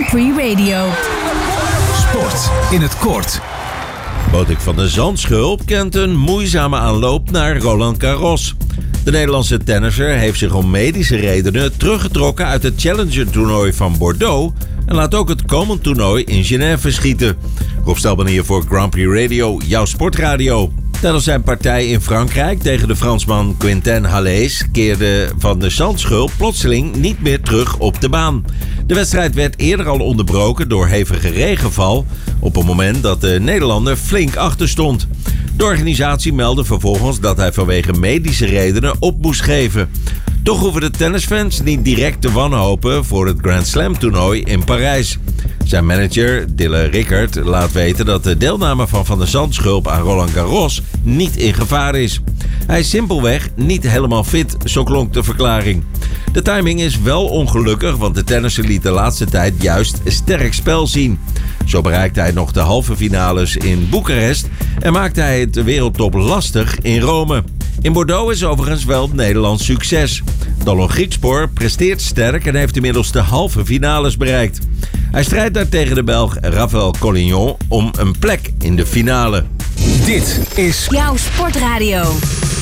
Prix Radio. Sport in het kort. Botik van de Zandschulp kent een moeizame aanloop naar Roland Garros. De Nederlandse tennisser heeft zich om medische redenen teruggetrokken uit het Challenger-toernooi van Bordeaux en laat ook het komend toernooi in Genève verschieten. Rob Stelman hier voor Grand Prix Radio, jouw sportradio. Tijdens zijn partij in Frankrijk tegen de Fransman Quentin Halys keerde Van de Zandschulp plotseling niet meer terug op de baan. De wedstrijd werd eerder al onderbroken door hevige regenval op het moment dat de Nederlander flink achter stond. De organisatie meldde vervolgens dat hij vanwege medische redenen op moest geven. Toch hoeven de tennisfans niet direct te wanhopen voor het Grand Slam toernooi in Parijs. Zijn manager, Dille Rickert, laat weten dat de deelname van de Zandschulp aan Roland Garros niet in gevaar is. Hij is simpelweg niet helemaal fit, zo klonk de verklaring. De timing is wel ongelukkig, want de tennisser liet de laatste tijd juist sterk spel zien. Zo bereikte hij nog de halve finales in Boekarest en maakte hij het de wereldtop lastig in Rome. In Bordeaux is overigens wel het Nederlands succes. Dallon Griekspoor presteert sterk en heeft inmiddels de halve finales bereikt. Hij strijdt daar tegen de Belg Rafael Collignon om een plek in de finale. Dit is Jouw sportradio.